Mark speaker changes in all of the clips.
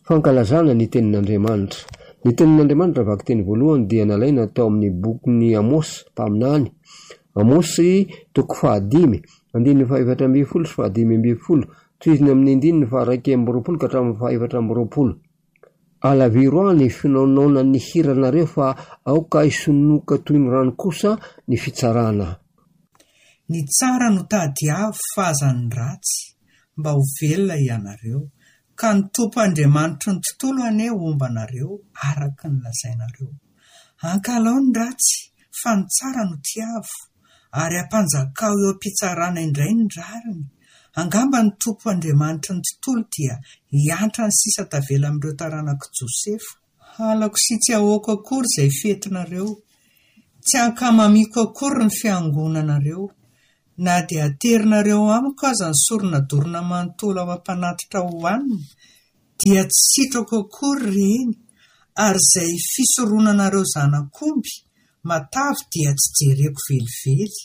Speaker 1: Fankalazana ny tenin'Andriamanitra. Ny tenin'Andriamanitra vaky teny voalohany dia nalaina tao amin'ny bokin'ny Amosy taminany. Amosy 5:5, 4:11 sy 5:12, tohiziny amin'ny 1:20 ka hatramin'ny 4:20. Alaviro ny finaonaonan'ny hiranareo fa aoka isonoka toy ny rano kosa ny fitsarana.
Speaker 2: Ny tsara no tady avo fahazan'ny ratsy mba ho velona ianareo, ka ny Tompo Andriamanitra ny tontolo ane omba anareo araka ny lazainareo. Ankalao ny ratsy fa ny tsara no tiavo, ary ampanjakao eo am-pitsarana indray ny rariny. Angamba ny Tompo Andriamanitra ny tontolo dia hiantra ny sisa tavela amin'ireo taranaka Josefa. Halako sy tsy ahoako akory izay fetinareo, tsy hankamamiko akory ny fiangonanareo, na dia aterinareo amiko aza ny sorona dorina manontolo ao ampanatitra hohanina, dia tsy sitrako akory reny, ary izay fisoronanareo zanak'omby matavy dia tsy jereko velively.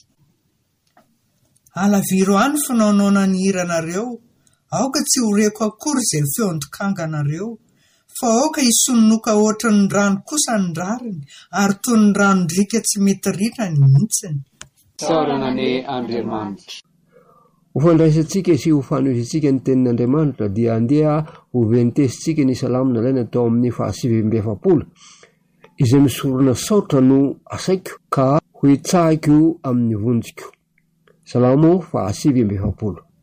Speaker 2: Alaviro any finaonaona ny hiranareo, aoka tsy horeko akory izay feondinkanganareo, fa aoka isononoka ohatry ny rano kosa ny rariny, ary toy ny ranondrika tsy mety ritra ny mihitsiny.
Speaker 3: Sarana ny Andriamanitra.
Speaker 1: Ho fandraisantsika sy ho fanositsika ny tenin'Andriamanitra dia andeha ho ventesintsika ny salamo nalaina tao amin'ny 770, izay misorona saotra no asaiko ka ho itsahiko amin'ny vonjiko. Salamo 770.